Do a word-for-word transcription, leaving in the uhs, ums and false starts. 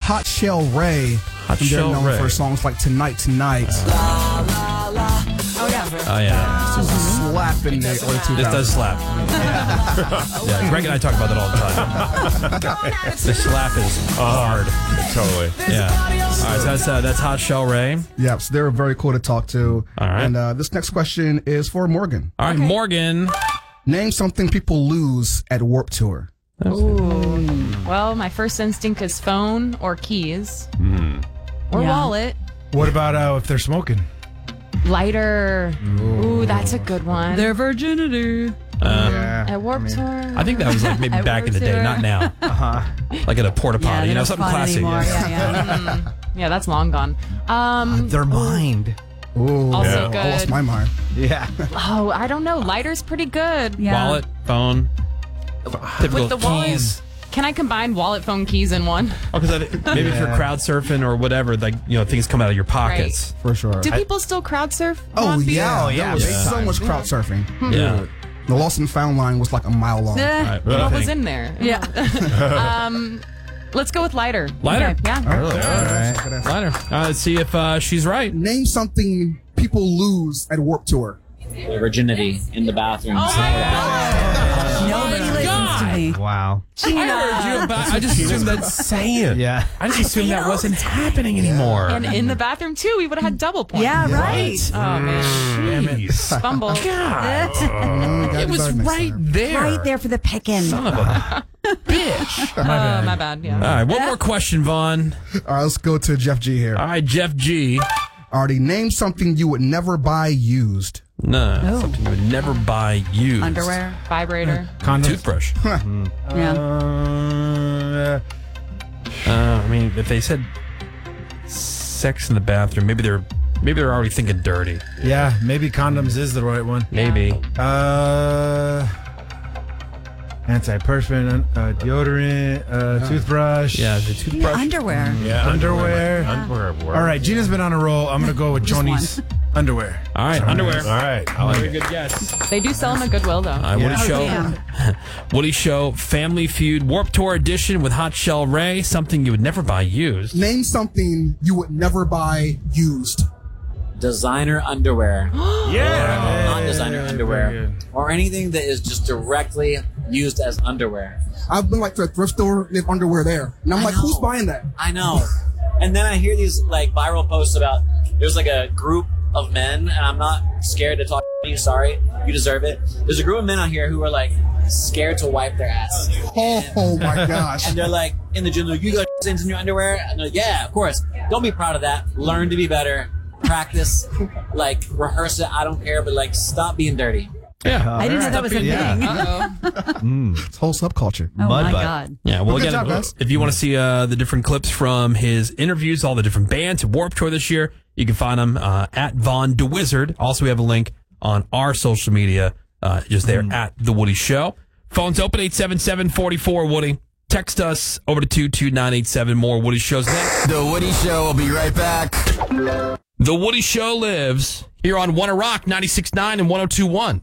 Hot Shell Ray. Hot and they're Shell known Ray. for songs like Tonight Tonight. La, la, la. Oh, yeah. Oh, yeah. This was a slap in the early two thousands. This does slap. Yeah, Greg and I talk about that all the time. The slap is hard. Totally. Yeah. All right, so that's, uh, that's Hot Shell Ray. Yeah, so they were very cool to talk to. All right. And uh, this next question is for Morgan. All right, Okay. Morgan. Name something people lose at Warped Tour. Ooh. Well, my first instinct is phone or keys. Or Yeah. wallet. What about uh, if they're smoking? Lighter. Ooh, that's a good one. Their virginity. Uh, Yeah. At Warped Tour. I think that was like maybe At back in the Warped day, Tour. not now. Uh-huh. Like at a porta Yeah, potty, they you know, don't something fun classy. anymore. Yeah. Yeah, yeah. Yeah, that's long gone. Um, Their mind. Ooh, Also I lost good. my mind. Yeah. oh, I don't know. Lighter's pretty good. Yeah. Wallet, phone, typical With the wallet. keys. Can I combine wallet, phone, keys in one? Oh, because maybe if you're Yeah. crowd surfing or whatever, like you know, things come out of your pockets. For sure. Do people still crowd surf? Oh, on beach? yeah. Oh, There yeah, was big so time. much crowd surfing. Yeah. The Lost and Found line was like a mile long. Eh. All right, what do you What was think? in there? Yeah. um, let's go with lighter. Lighter? Okay, yeah. All right. Lighter. Uh, let's see if uh, she's right. Name something people lose at Warped Tour. Their virginity in the bathroom. Nobody listens to me. Wow. I heard you about. I just assumed that's saying. Yeah. I just assumed that wasn't happening anymore. And in the bathroom, too, we would have had double points. Yeah, right. Oh, man. Jeez. Fumble. God. Mm, gotta It do was better next right time. there. Right there for the picking. Son of a bitch. Oh, my bad, yeah. All right, one more question, Vaughn. All right, let's go to Jeff G here. All right, Jeff G. Already, name something you would never buy used. No, Oh. something you would never buy used. Underwear. Vibrator. Condoms. Toothbrush. uh, Yeah. Uh, I mean, if they said sex in the bathroom, maybe they're maybe they're already thinking dirty. yeah, maybe condoms is the right one. Maybe. Uh, antiperspirant, uh, deodorant, uh, toothbrush. Yeah, the toothbrush. Underwear. Yeah, underwear. Underwear. All right, Gina's been on a roll. I'm gonna go with Joni's underwear. All right, underwear. All right. I like Very it. good guess. They do sell them at Goodwill, though. All right, Woody Yeah. Show. damn. Woody Show Family Feud Warped Tour edition with Hot Shell Ray. Something you would never buy used. Name something you would never buy used. Designer underwear. Yeah. Non-designer underwear. Or anything that is just directly used as underwear. I've been like to a thrift store, they have underwear there. And I'm I like, who's know. buying that? I know. And then I hear these like viral posts about there's like a group of men, and I'm not scared to talk to you, sorry. You deserve it. There's a group of men out here who are like scared to wipe their ass. Oh, oh my gosh. And they're like in the gym, like, you got stains in your underwear? And they're like, yeah, of course. Don't be proud of that. Learn to be better. Practice, like rehearse it. I don't care, but like stop being dirty. Yeah. I didn't know that was a Yeah. thing. Uh-oh. It's whole subculture. Oh, Mud my butt. God. Yeah, well, Good again, job, guys. if you want to see uh, the different clips from his interviews, all the different bands at Warped Tour this year, you can find them uh, at Von DeWizard. Also, we have a link on our social media, uh, just there at The Woody Show. Phone's open, eight seven seven, four four, Woody. Text us over to two two nine eight seven. More Woody Shows next. The Woody Show will be right back. The Woody Show lives here on Wanna Rock ninety-six point nine and one oh two point one.